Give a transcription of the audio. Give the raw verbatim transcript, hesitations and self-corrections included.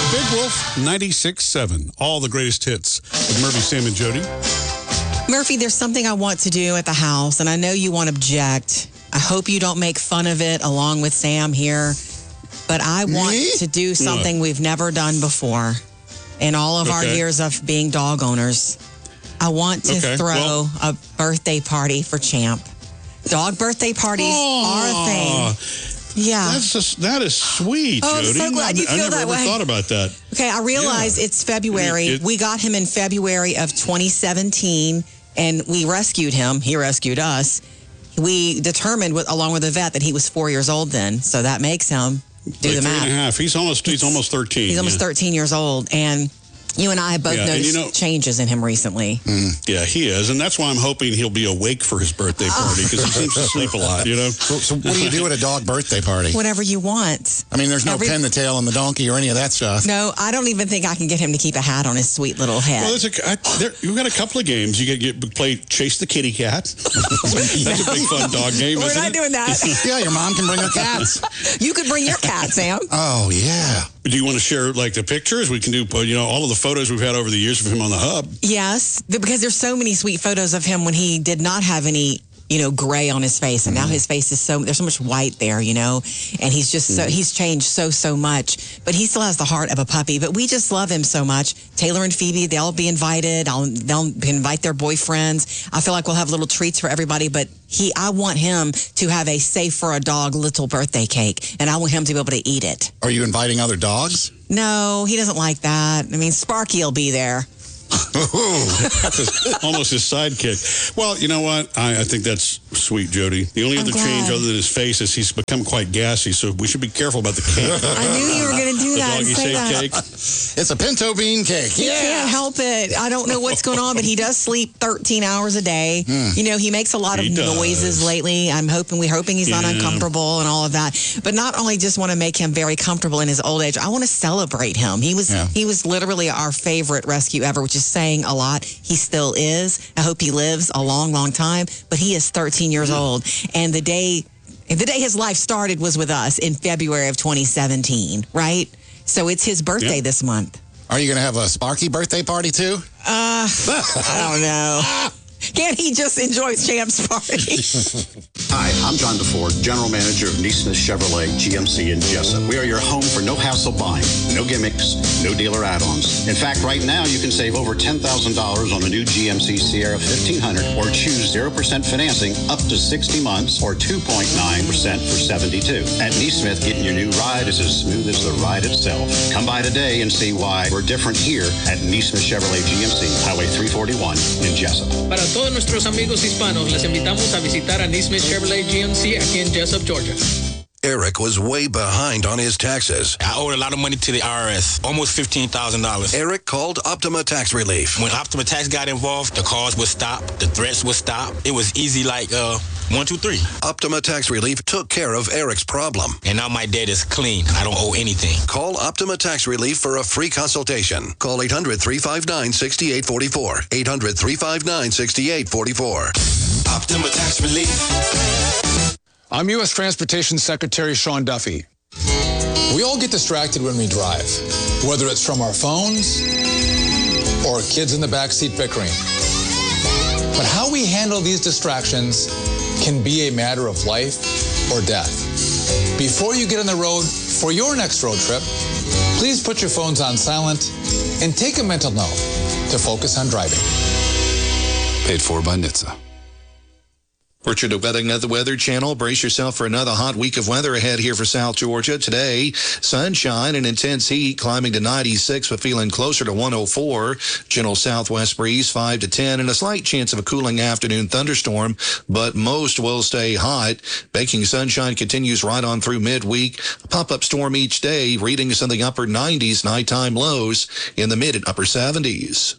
Big Wolf ninety-six seven. All the greatest hits with Murphy, Sam, and Jody. Murphy, there's something I want to do at the house, and I know you won't object. I hope you don't make fun of it along with Sam here, but I want Me? to do something no. we've never done before in all of okay. our years of being dog owners. I want to okay. throw well, a birthday party for Champ. Dog birthday parties oh, are a thing. Yeah. That's just, that is sweet, oh, Jody. I'm so glad you I, feel I never that ever way. thought about that. Okay, I realize yeah. it's February. It, we got him in February of twenty seventeen, and we rescued him. He rescued us. We determined, with, along with the vet, that he was four years old then, so that makes him do like the three math. And a half. He's almost he's almost thirteen. He's almost yeah. thirteen years old, and you and I have both yeah, noticed you know, changes in him recently. Mm, yeah, he is, and that's why I'm hoping he'll be awake for his birthday party, because he seems to sleep a lot, you know? So, so what do you do at a dog birthday party? Whatever you want. I mean, there's no Every, pin the tail on the donkey or any of that stuff. No, I don't even think I can get him to keep a hat on his sweet little head. Well, there's a, I, there, you've got a couple of games. You get, get play Chase the Kitty Cat. That's no. a big fun dog game, We're isn't not it? doing that. Yeah, your mom can bring her cats. You could bring your cat, Sam. Oh, yeah. Do you want to share, like, the pictures? We can do, you know, all of the photos we've had over the years of him on the hub. Yes, because there's so many sweet photos of him when he did not have any, you know, gray on his face. And mm. now his face is so, there's so much white there, you know, and he's just so, mm. he's changed so, so much. But he still has the heart of a puppy. But we just love him so much. Taylor and Phoebe, they'll be invited. I'll, they'll invite their boyfriends. I feel like we'll have little treats for everybody. But he, I want him to have a safe for a dog little birthday cake. And I want him to be able to eat it. Are you inviting other dogs? No, he doesn't like that. I mean, Sparky will be there. Almost his sidekick. Well, you know what? I, I think that's sweet, Jody. The only I'm other glad. change other than his face is he's become quite gassy, so we should be careful about the cake. I knew you were going to do the that. Doggy say safe that. cake. It's a pinto bean cake. He yeah. can't help it. I don't know what's going on, but he does sleep thirteen hours a day. Mm. You know, he makes a lot he of does. noises lately. I'm hoping, we're hoping he's yeah. not uncomfortable and all of that. But not only just want to make him very comfortable in his old age, I want to celebrate him. He was, yeah. he was literally our favorite rescue ever, which is saying a lot. He still is. I hope he lives a long, long time. But he is thirteen years mm. old. And the day, the day his life started was with us in February of twenty seventeen, right? So it's his birthday yep. this month. Are you going to have a Sparky birthday party too? Uh, I don't know. Can't he just enjoy Champ's party? Hi, I'm John DeFord, General Manager of Neesmith Chevrolet G M C in Jessup. We are your home for no hassle buying, no gimmicks, no dealer add-ons. In fact, right now you can save over ten thousand dollars on the new G M C Sierra fifteen hundred or choose zero percent financing up to sixty months or two point nine percent for seventy-two. At Neesmith, getting your new ride is as smooth as the ride itself. Come by today and see why we're different here at Neesmith Chevrolet G M C, Highway three forty-one in Jessup. Para todos nuestros amigos hispanos, les invitamos a visitar a Neesmith Chevrolet G M C aquí en Jessup, Georgia. Eric was way behind on his taxes. I owed a lot of money to the I R S, almost fifteen thousand dollars. Eric called Optima Tax Relief. When Optima Tax got involved, the calls would stop, the threats would stop. It was easy like uh, one, two, three. Optima Tax Relief took care of Eric's problem. And now my debt is clean. I don't owe anything. Call Optima Tax Relief for a free consultation. Call eight hundred, three five nine, six eight four four. eight hundred, three five nine, six eight four four. Optima Tax Relief. I'm U S Transportation Secretary Sean Duffy. We all get distracted when we drive, whether it's from our phones or kids in the backseat bickering. But how we handle these distractions can be a matter of life or death. Before you get on the road for your next road trip, please put your phones on silent and take a mental note to focus on driving. Paid for by N H T S A. Richard Wedding of the Weather Channel. Brace yourself for another hot week of weather ahead here for South Georgia. Today, sunshine and intense heat climbing to ninety-six, but feeling closer to one oh four. Gentle southwest breeze five to ten, and a slight chance of a cooling afternoon thunderstorm, but most will stay hot. Baking sunshine continues right on through midweek. A pop-up storm each day, readings in the upper nineties, nighttime lows in the mid and upper seventies.